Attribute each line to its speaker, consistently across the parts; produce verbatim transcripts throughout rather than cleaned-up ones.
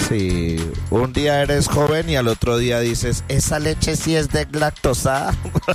Speaker 1: Sí, un día eres joven y al otro día dices, esa leche sí es deslactosada.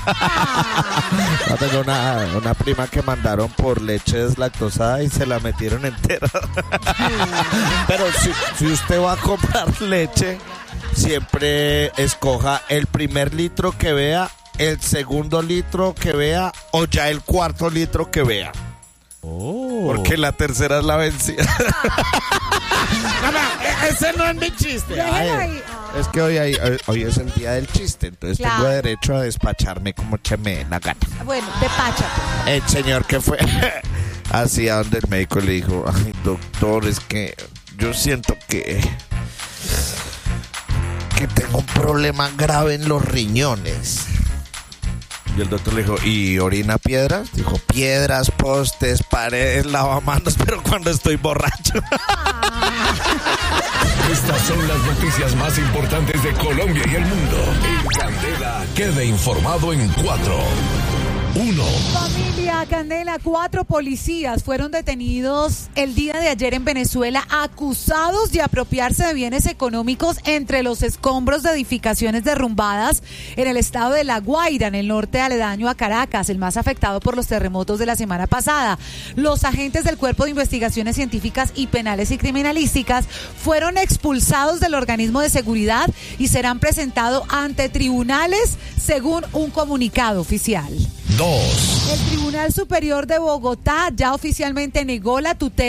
Speaker 1: Yo tengo una, una prima que mandaron por leche deslactosada y se la metieron entera. Pero si, si usted va a comprar leche, siempre escoja el primer litro que vea, el segundo litro que vea o ya el cuarto litro que vea.
Speaker 2: Oh.
Speaker 1: Porque la tercera es la vencida.
Speaker 2: No, no, ese no es mi chiste.
Speaker 1: Ay,
Speaker 3: ahí.
Speaker 1: es que hoy, hay- hoy, hoy es el día del chiste, entonces
Speaker 3: Claro.
Speaker 1: tengo derecho a despacharme como se me dé la gana.
Speaker 3: Bueno, despáchate.
Speaker 1: El señor que fue hacia donde el médico le dijo, ay doctor, es que yo siento que que tengo un problema grave en los riñones. Y el doctor le dijo, ¿y orina piedras? Dijo, piedras, postes, paredes, lavamanos, pero cuando estoy borracho.
Speaker 4: Estas son las noticias más importantes de Colombia y el mundo. En Candela quede informado en cuatro. Uno.
Speaker 3: Familia Candela, cuatro policías fueron detenidos el día de ayer en Venezuela acusados de apropiarse de bienes económicos entre los escombros de edificaciones derrumbadas en el estado de La Guaira, en el norte aledaño a Caracas, el más afectado por los terremotos de la semana pasada. Los agentes del Cuerpo de Investigaciones Científicas y Penales y Criminalísticas fueron expulsados del organismo de seguridad y serán presentados ante tribunales según un comunicado oficial.
Speaker 4: Dos.
Speaker 3: El Tribunal Superior de Bogotá ya oficialmente negó la tutela